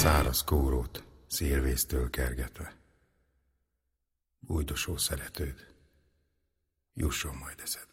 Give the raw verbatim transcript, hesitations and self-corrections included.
száraz kórót, szélvésztől kergetve. Bújdosó szeretőd, jusson majd eszedbe.